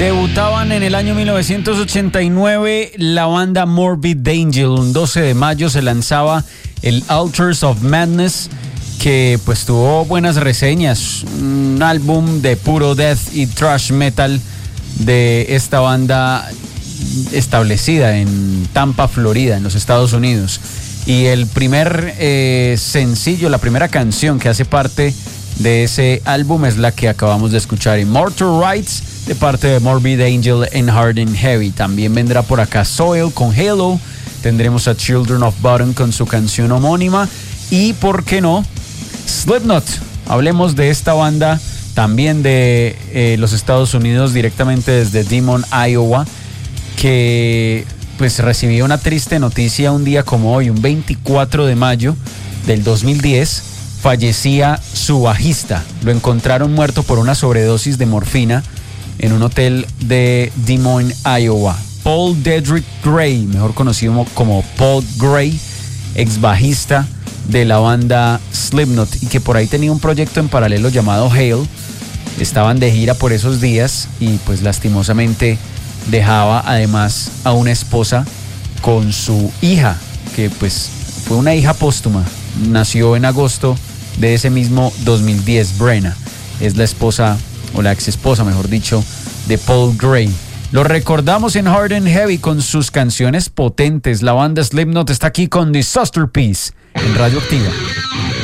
Debutaban en el año 1989 la banda Morbid Angel. Un 12 de mayo se lanzaba el Altars of Madness, que pues tuvo buenas reseñas. Un álbum de puro death y thrash metal de esta banda establecida en Tampa, Florida, en los Estados Unidos. Y el primer sencillo, la primera canción que hace parte de ese álbum es la que acabamos de escuchar, Immortal Rights, de parte de Morbid Angel en Hard and Heavy. También vendrá por acá Soil con Halo, tendremos a Children of Bodom con su canción homónima y, ¿por qué no?, Slipknot. Hablemos de esta banda también de los Estados Unidos, directamente desde Demon, Iowa, que pues recibía una triste noticia un día como hoy, un 24 de mayo del 2010, fallecía su bajista. Lo encontraron muerto por una sobredosis de morfina en un hotel de Des Moines, Iowa. Paul Dedrick Gray, mejor conocido como Paul Gray, ex bajista de la banda Slipknot, y que por ahí tenía un proyecto en paralelo llamado Hale. Estaban de gira por esos días y pues lastimosamente dejaba además a una esposa con su hija, que pues fue una hija póstuma. Nació en agosto de ese mismo 2010. Brenna es la esposa, o la ex esposa mejor dicho, de Paul Gray. Lo recordamos en Hard and Heavy con sus canciones potentes. La banda Slipknot está aquí con Disaster Piece en Radio Activa.